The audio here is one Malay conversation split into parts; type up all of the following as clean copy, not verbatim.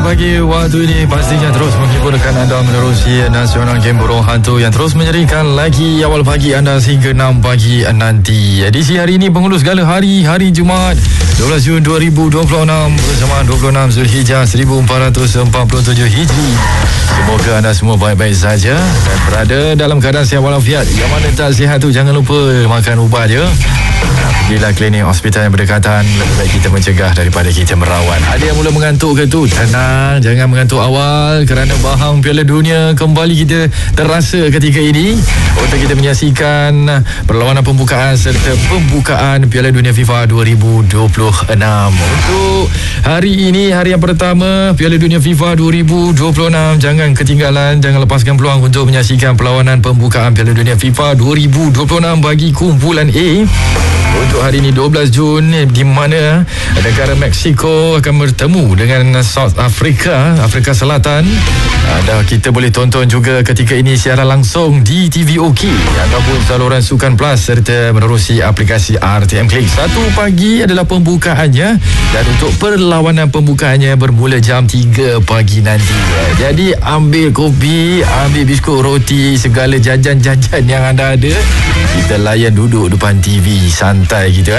pagi waktu ini pastinya terus menghiburkan anda menerusi Nasional Game Burung Hantu yang terus menyerikan lagi awal pagi anda sehingga 6 pagi nanti. Edisi hari ini penghulu segala hari Jumaat 12 Jun 2026 bersama 26 Zulhijjah 1447 Hijri. Semoga anda semua baik-baik saja dan berada dalam keadaan sihat walafiat. Yang mana tak sihat tu jangan lupa makan ubat je. Pergilah klinik hospital yang berdekatan. Lebih baik kita mencegah daripada kita merawat. Ada yang mula mengantuk ke tu? Tenang, jangan mengantuk awal kerana bahang Piala Dunia kembali kita terasa ketika ini untuk kita menyaksikan perlawanan pembukaan serta pembukaan Piala Dunia FIFA 2026. Untuk hari ini, hari yang pertama Piala Dunia FIFA 2026, jangan ketinggalan, jangan lepaskan peluang untuk menyaksikan perlawanan pembukaan Piala Dunia FIFA 2026 bagi kumpulan A untuk hari ini 12 Jun, di mana negara Mexico akan bertemu dengan South Afrika Selatan. Dan kita boleh tonton juga ketika ini secara langsung di TVOK ataupun saluran Sukan Plus serta menerusi aplikasi RTM Klik. 1 pagi adalah pembukaannya dan untuk perlawanan pembukaannya bermula jam 3 pagi nanti. Jadi ambil kopi, ambil biskut, roti, segala jajan-jajan yang anda ada, kita layan duduk depan TV santai gitu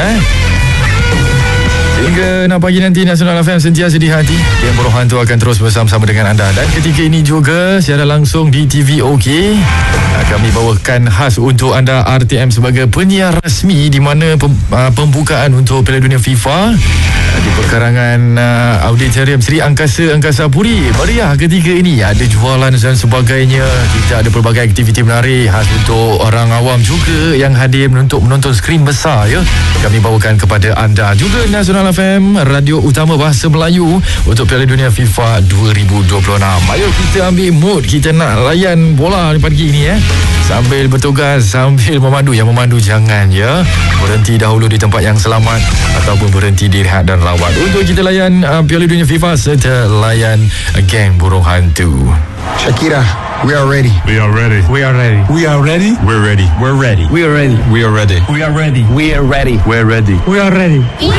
Hingga 6 pagi nanti Nasional FM sentiasa di hati. Game Burung Hantu akan terus bersama-sama dengan anda. Dan ketika ini juga secara langsung di TVOK kami bawakan khas untuk anda RTM sebagai penyiar rasmi di mana pembukaan untuk Piala Dunia FIFA di perkarangan Auditorium Sri Angkasa Puri meriah ketika ini. Ada jualan dan sebagainya. Kita ada pelbagai aktiviti menarik khas untuk orang awam juga yang hadir menonton skrin besar Kami bawakan kepada anda juga Nasional FM, radio utama bahasa Melayu untuk Piala Dunia FIFA 2026. Ayo kita ambil mood, kita nak layan bola di pagi ni sambil bertugas, sambil memandu. Yang memandu jangan berhenti dahulu di tempat yang selamat ataupun berhenti direhat dan rawat untuk kita layan Piala Dunia FIFA serta layan Geng Burung Hantu. Shakira, we are ready. We are ready. We are ready. We are ready. We're ready. We're ready. We are ready. We are ready. We are ready. We are ready. We're ready. We're ready. We are ready.